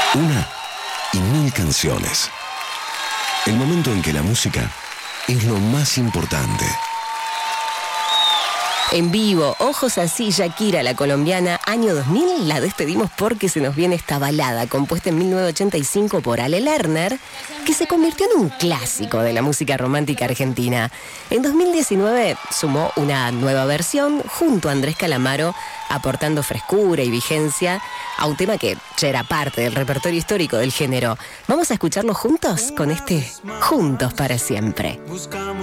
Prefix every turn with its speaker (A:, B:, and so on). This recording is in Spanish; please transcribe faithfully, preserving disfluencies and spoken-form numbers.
A: Una y mil canciones. El momento en que la música es lo más importante.
B: En vivo, Ojos Así, Shakira, la colombiana, año dos mil, la despedimos porque se nos viene esta balada, compuesta en mil novecientos ochenta y cinco por Ale Lerner, que se convirtió en un clásico de la música romántica argentina. En dos mil diecinueve sumó una nueva versión junto a Andrés Calamaro, aportando frescura y vigencia a un tema que ya era parte del repertorio histórico del género. Vamos a escucharlo juntos con este Juntos para Siempre.